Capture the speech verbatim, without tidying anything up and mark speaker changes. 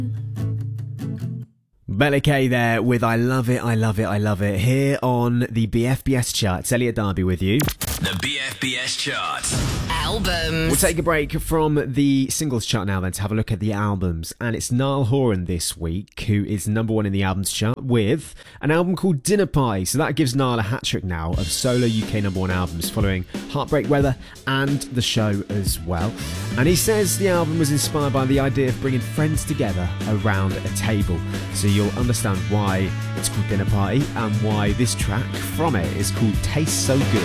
Speaker 1: Bella K there with I Love It, I Love It, I Love It here on the B F B S chart. It's Elliot Darby with you.
Speaker 2: The B F B S chart.
Speaker 3: Albums.
Speaker 1: We'll take a break from the singles chart now then to have a look at the albums. And it's Niall Horan this week who is number one in the albums chart with an album called Dinner Pie. So that gives Niall a hat-trick now of solo U K number one albums following Heartbreak Weather and The Show as well. And he says the album was inspired by the idea of bringing friends together around a table. So you'll understand why it's called Dinner Party and why this track from it is called Taste So Good.